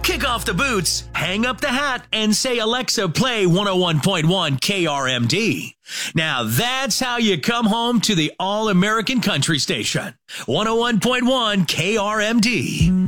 Kick off the boots, hang up the hat, and say, Alexa, play 101.1 KRMD. Now that's how you come home to the All-American Country Station. 101.1 KRMD.